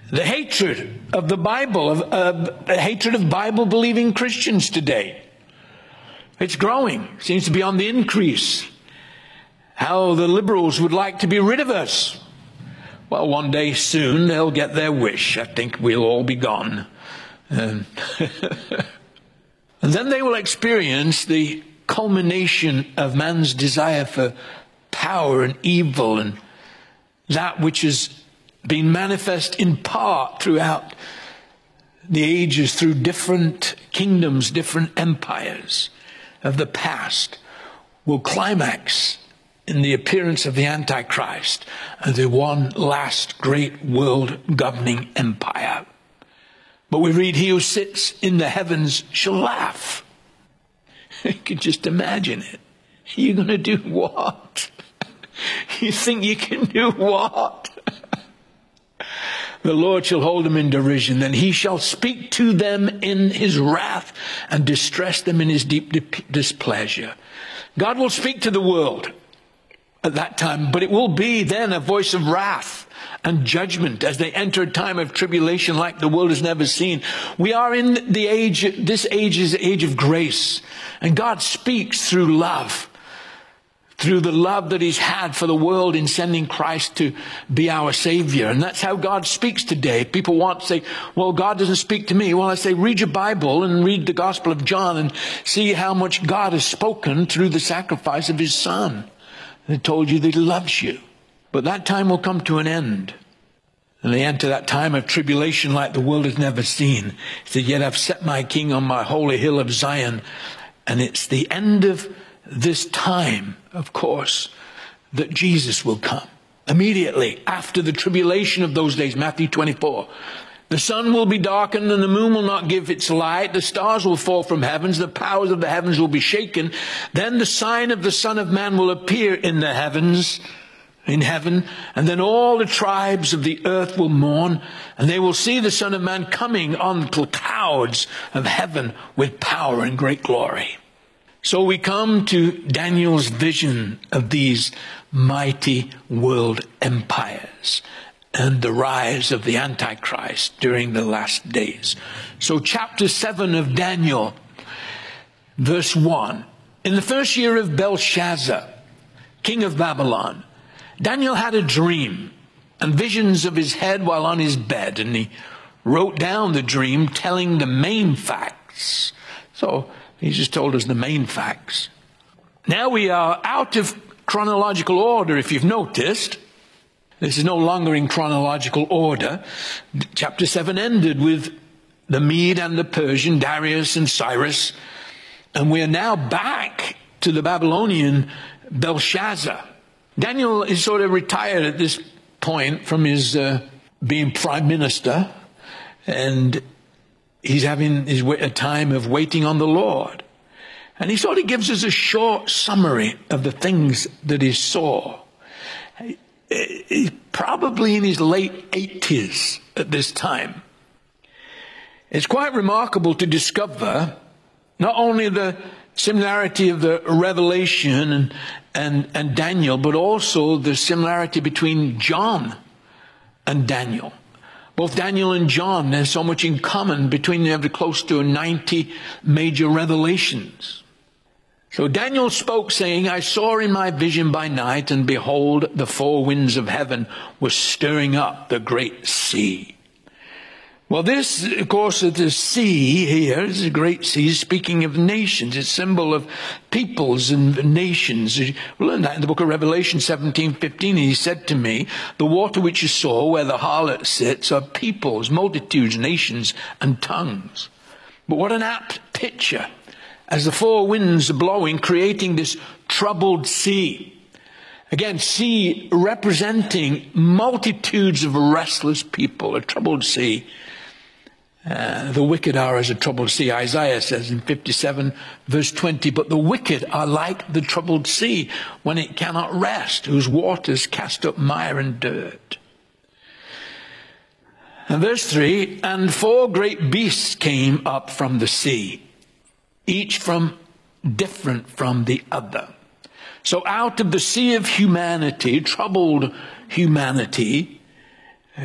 The hatred of the Bible, the hatred of Bible-believing Christians today. It's growing. Seems to be on the increase. How the liberals would like to be rid of us. Well, one day soon they'll get their wish. I think we'll all be gone. And then they will experience the culmination of man's desire for power and evil, and that which has been manifest in part throughout the ages through different kingdoms, different empires of the past, will climax in the appearance of the Antichrist, the one last great world governing empire. But we read, he who sits in the heavens shall laugh. You can just imagine it. You're going to do what? You think you can do what? The Lord shall hold them in derision. Then he shall speak to them in his wrath and distress them in his deep displeasure. God will speak to the world at that time, but it will be then a voice of wrath and judgment as they enter a time of tribulation like the world has never seen. We are in the age, this age is the age of grace, and God speaks through love, through the love that he's had for the world in sending Christ to be our Savior. And that's how God speaks today. People want to say, well, God doesn't speak to me. Well, I say, read your Bible and read the Gospel of John and see how much God has spoken through the sacrifice of his Son. He told you that he loves you. But that time will come to an end. And they enter that time of tribulation like the world has never seen. He said, yet I've set my king on my holy hill of Zion. And it's the end of this time, of course, that Jesus will come. Immediately after the tribulation of those days, Matthew 24. The sun will be darkened and the moon will not give its light. The stars will fall from heavens. The powers of the heavens will be shaken. Then the sign of the Son of Man will appear in the heavens, in heaven. And then all the tribes of the earth will mourn. And they will see the Son of Man coming on the clouds of heaven with power and great glory. So we come to Daniel's vision of these mighty world empires and the rise of the Antichrist during the last days. So chapter 7 of Daniel, verse 1. In the first year of Belshazzar, king of Babylon, Daniel had a dream and visions of his head while on his bed, and he wrote down the dream, telling the main facts. So he just told us the main facts. Now we are out of chronological order, if you've noticed. This is no longer in chronological order. Chapter 7 ended with the Mede and the Persian, Darius and Cyrus. And we are now back to the Babylonian Belshazzar. Daniel is sort of retired at this point from his being prime minister. And he's having a time of waiting on the Lord. And he sort of gives us a short summary of the things that he saw. He's probably in his late 80s at this time. It's quite remarkable to discover not only the similarity of the Revelation and Daniel, but also the similarity between John and Daniel. Both Daniel and John, there's so much in common between them. They have close to 90 major revelations. So Daniel spoke, saying, I saw in my vision by night, and behold, the four winds of heaven were stirring up the great sea. Well, this, of course, the sea here is a great sea, speaking of nations. It's a symbol of peoples and nations. We learn that in the book of Revelation 17:15. He said to me, the water which you saw where the harlot sits are peoples, multitudes, nations, and tongues. But what an apt picture as the four winds are blowing, creating this troubled sea. Again, sea representing multitudes of restless people, a troubled sea. The wicked are as a troubled sea. Isaiah says in 57 verse 20, but the wicked are like the troubled sea when it cannot rest, whose waters cast up mire and dirt. And verse 3, and four great beasts came up from the sea, each different from the other. So out of the sea of humanity, troubled humanity,